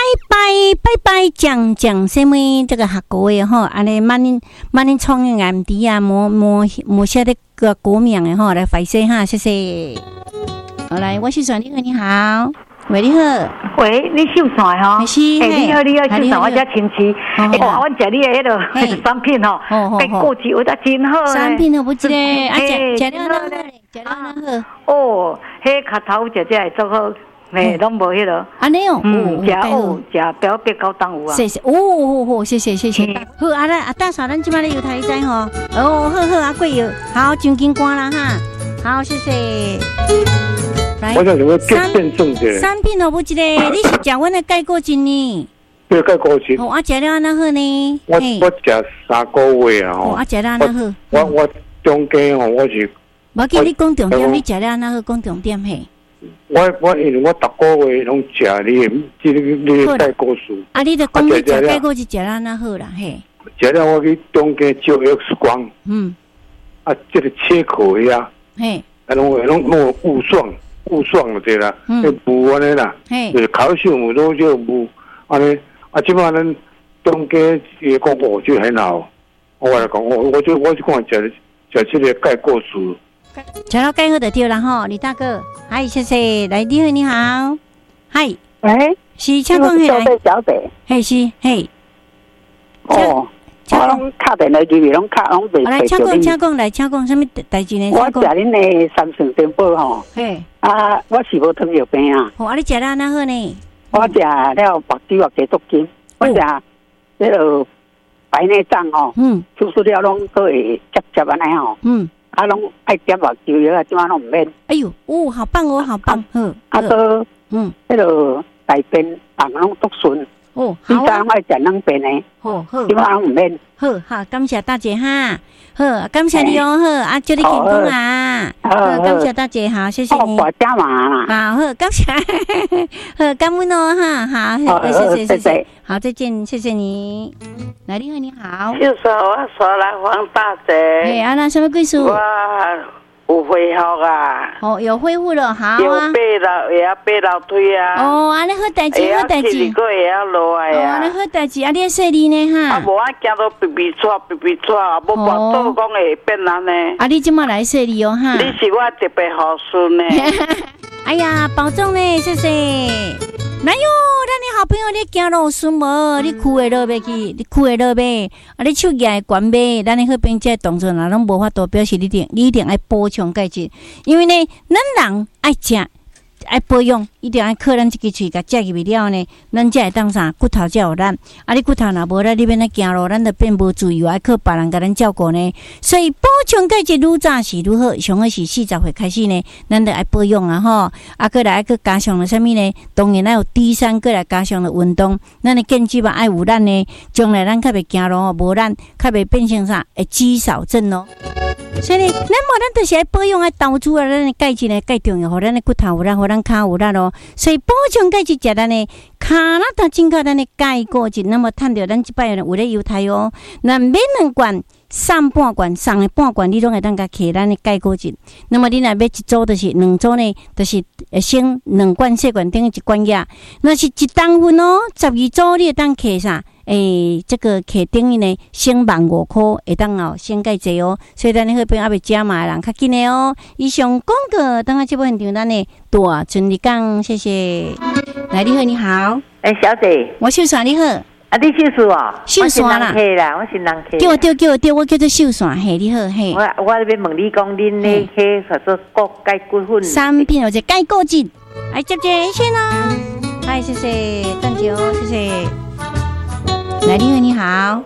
拜讲什么这个学国的吼，安尼慢慢创个眼底啊，摸些的个国名的吼来分析哈，谢谢。好来，我是转你好，你好，喂，你好， 喂，你秀伞吼？ 是， 你好，秀伞，我家亲戚，哇，我食你的迄个产品吼，该过节有得真好诶。 产品好不知咧，啊，食了哪好咧？食了哪好？ 哦，迄壳头食会做好。嘿，拢无迄落。 安尼哦， 食表别高档有啊。 谢谢，哦，谢谢。好，啊来啊，大嫂，咱即摆咧油台仔吼。哦，好啊，贵油，好，上金瓜啦哈。好，谢谢。来， 我想什么变正者？ 产品好不一个，你是食阮的钙果精呢？ 对，钙果精。 哦，啊，食了安那好呢？ 我食3个月啊。哦， 啊，食了安那好。 我中间吼，我是。 无记你讲重点，你食了安那好，讲重点嘿。 我因为我逐个月拢食你钙果素。 啊，你著讲你食钙果是食了安那好啦，嘿。 食了我去中间照 X 光。啊，这个切口呀。嘿。啊，拢雾霜了对啦，雾安尼啦，就是考试有都就雾安尼，啊，即摆咱中间也讲哦，就很好。我来讲，我就看食这个钙果素。 吃到钙好就对了吼，李大哥，嗨，谢谢，来，你好，嗨， 喂， 是请讲嘿来， 小姐， 嘿是嘿， 哦，我拢敲电来机，拢敲拢袂。 来，请讲，什么代志呢？ 我食恁的三圣电宝吼，嘿，啊，我是无糖尿病啊。 哦，啊，你食了哪好呢？ 我食了目睭也加足筋，我食那个白内障吼，手术了拢都会接安尼吼，啊，拢爱点目睭药啊，怎啊拢唔免。 哎呦，哦，好棒哦，好棒， 啊，都那个大便人拢足顺。哦，好啊！你讲我食两遍呢，好，怎啊拢唔免。 好，感谢大姐哈，好，感谢你哦，好，啊，祝你健康啊，好，感谢大姐，好，谢谢你。 我加码啦， 好，感谢，好，感恩哦，哈，好，谢谢，好，再见，谢谢你。来，你好， 就说我说来黄大姐， 哎，啊，那什么贵数？ 哇，有恢复啊！ 哦，有恢复了，好啊。 有爬楼梯啊。 哦，安尼好代志，好代志。 7个也要落来啊。 哦，安尼好代志，啊，你说你呢哈？ 啊，无我行到比喘，无跋倒讲会变安尼。 啊，你即马来说你哦哈？ 你是我特别好孙呢。 哎呀，保重呢，谢谢。哪有？咱的好朋友，你行路顺无？你哭会落袂去？你哭会落袂？啊，你手举会悬袂？咱的好朋友这动作若拢无法度表示你一定爱补充钙质，因为呢，咱人爱食。爱保养，一定爱靠咱这个喙甲食入去了呢，咱才会当啥骨头才有力。啊，你骨头若无力，你变来行路，咱就变无自由，爱靠别人甲咱照顾呢。所以补充钙质愈早是愈好，上好是40岁开始呢，咱就爱保养啊吼。啊，过来爱去加上了啥物呢？当然咱有D3，过来加上了运动，咱的健肌嘛爱有力呢，将来咱较袂行路哦，无力，较袂变成啥会肌少症哦。所以呢，咱就是爱保养啊，投资啊，咱的钙质呢，介重要，互咱的骨头有力，互咱骹有力咯。所以补充钙质，食咱的骹那头增加咱的钙果质，那么趁着咱即摆有咧犹太哦，那每2罐送半罐，送的半罐，你拢会当甲摕咱的钙果质。那么你若要一组，就是2组呢，就是先2罐细罐等于1罐药。那是1等份哦，12组你会当摕啥？这个摕等于呢，先15,000块会当哦，先钙济哦。所以咱的好朋友还袂加码人较紧的哦。以上广告，等下这部现场咱的大春丽讲，谢谢。来，你好，你好， 小姐， 我秀伞，你好。 啊，你秀伞哦？ 秀伞啦， 我是人客。 对，我叫做秀伞，嘿，你好，嘿。 我那边问你讲，恁那迄叫做骨钙骨粉产品或者钙骨质，来接先啦。嗨，谢谢，邓姐哦，谢谢。来，你好，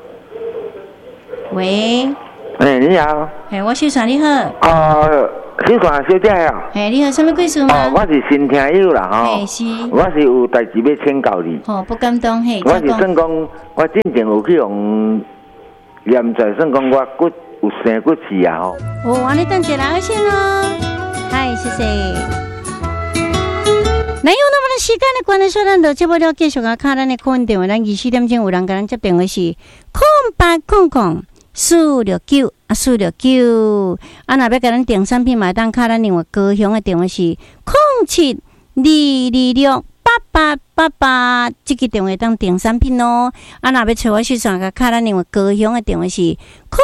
喂， 你好， 我秀伞，你好， 秀伞小姐啊， 你好，什么贵事吗？ 我是新听友啦， 是， 我是有代志要请教你， 不敢当， 我是算讲，我之前有去用验在算讲我骨有生骨刺啊， 安尼等一下先哦，嗨，谢谢。哪有那么的时间的关系，咱就接不了继续啊！看咱的客运电话，咱24点钟有人跟咱接电话是0800-469-469。啊，若要跟咱订产品嘛，当看咱另外高雄的电话是07-226-8888。 8888这个电话当订产品哦。啊，若要找我去算个卡，咱另外高雄的电话是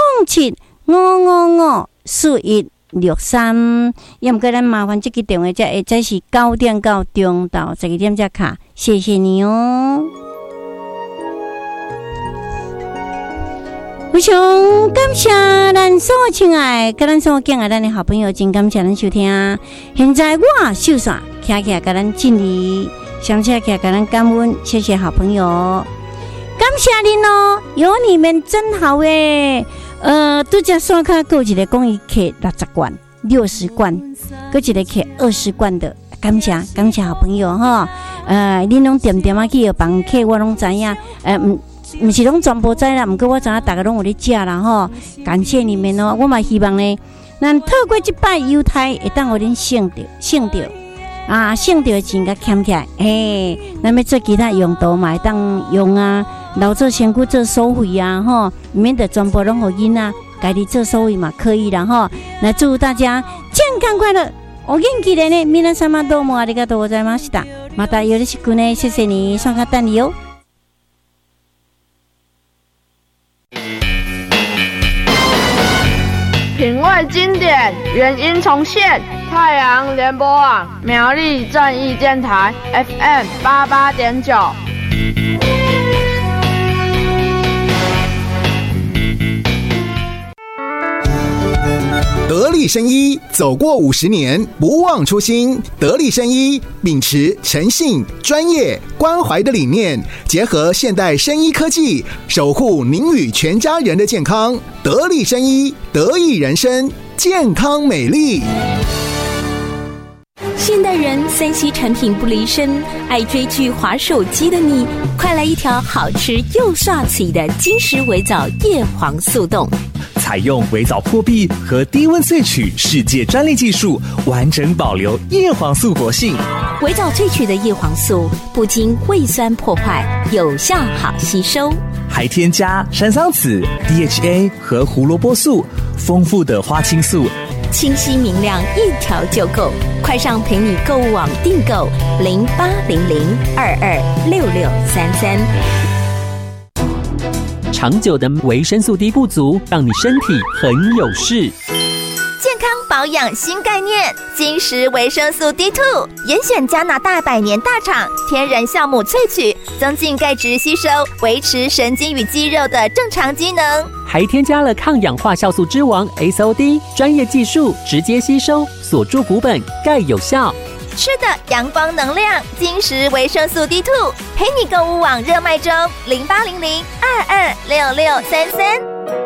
0755541163。也毋过咱麻烦这个电话才会再是9点到中到12点才卡，谢谢你哦。非常感谢咱所有亲爱跟咱所有敬爱咱的好朋友，真感谢咱收听。现在我秀伞徛起来跟咱敬礼，想起来跟咱感恩，谢谢好朋友，感谢您哦，有你们真好诶。拄则山卡有一个讲伊摕60罐、60罐，搁一个摕20罐的，感谢好朋友哈。恁拢点点啊去药房客，我拢知影。毋是拢全部知啦，毋过我知影大家拢有咧食啦吼，感谢你们哦！我嘛希望呢，咱透过这摆犹太会当互恁省着啊，省着钱甲欠起来，咱要做其他用途嘛会当用啊，留做身躯做收费啊吼，免得全部拢互囡仔家己做收费嘛可以啦吼。来祝大家健康快乐，お元気でね。皆様どうもありがとうございました。またよろしくね，谢谢你，上课等你哦。 品味经典，原音重现。太阳联播网苗栗正义电台 FM 88.9。 得力生医走过50年，不忘初心。得力生医秉持诚信、专业、关怀的理念，结合现代生医科技，守护您与全家人的健康。得力生医，得益人生，健康美丽。 现代人3C 产品不离身，爱追剧、滑手机的你，快来一条好吃又帅气的金石微藻叶黄素冻。 采用微藻破壁和低温萃取世界专利技术，完整保留叶黄素活性。 微藻萃取的叶黄素不经胃酸破坏，有效好吸收， 还添加山桑子、DHA 和胡萝卜素，丰富的花青素， 清晰明亮，一条就够。快上陪你购物网订购0800226633。 长久的维生素 D 不足，让你身体很有事。 健康保养新概念，金石维生素 D2， 严选加拿大100年大厂天然酵母萃取，增进钙质吸收，维持神经与肌肉的正常机能， 还添加了抗氧化酵素之王 SOD， 专业技术直接吸收，锁住骨本，钙有效。 吃的阳光能量，金石维生素 D2， 陪你购物网热卖中，0800226633。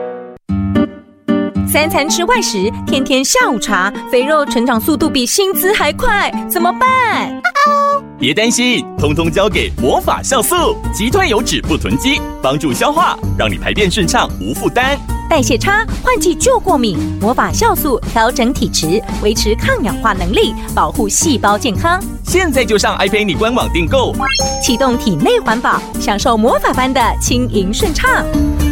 3餐吃外食，天天下午茶，肥肉成长速度比薪资还快，怎么办？ 别担心，通通交给魔法酵素，击退油脂不囤积，帮助消化，让你排便顺畅无负担。 代谢差，换季就过敏，魔法酵素调整体质，维持抗氧化能力，保护细胞健康。 现在就上爱陪你官网订购， 启动体内环保，享受魔法般的轻盈顺畅。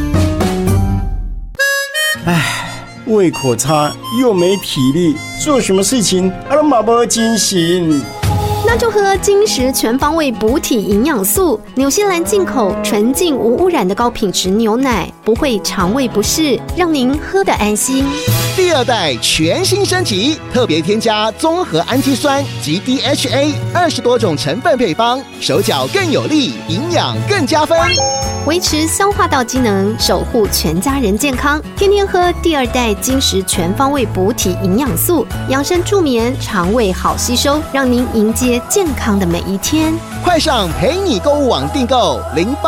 胃口差又没体力，做什么事情都没精神。 那就喝金石全方位补体营养素，纽西兰进口纯净无污染的高品质牛奶，不会肠胃不适，让您喝得安心。 第2代全新升级，特别添加综合氨基酸及 DHA 20多种成分配方，手脚更有力，营养更加分， 维持消化道机能，守护全家人健康。天天喝第2代金石全方位补体营养素，养生助眠，肠胃好吸收，让您迎接健康的每一天。 快上陪你购物网订购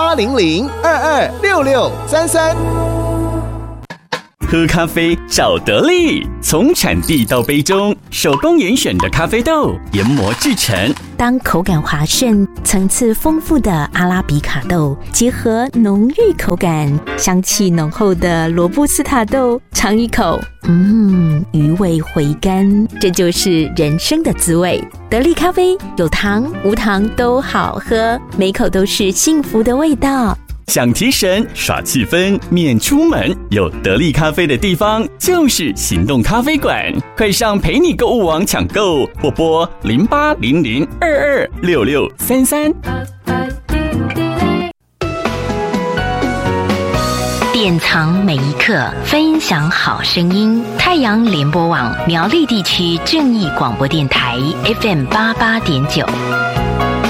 0800226633。 喝咖啡找得力，从产地到杯中，手工严选的咖啡豆研磨制成。 当口感滑顺、层次丰富的阿拉比卡豆结合浓郁口感、香气浓厚的罗布斯塔豆，尝一口，余味回甘，这就是人生的滋味。得力咖啡有糖无糖都好喝，每口都是幸福的味道。 想提神耍气氛免出门，有得力咖啡的地方就是行动咖啡馆，快上陪你购物网抢购，或拨0800226633。 典藏每一刻，分享好声音。太阳联播网苗栗地区正义广播电台 FM88.9。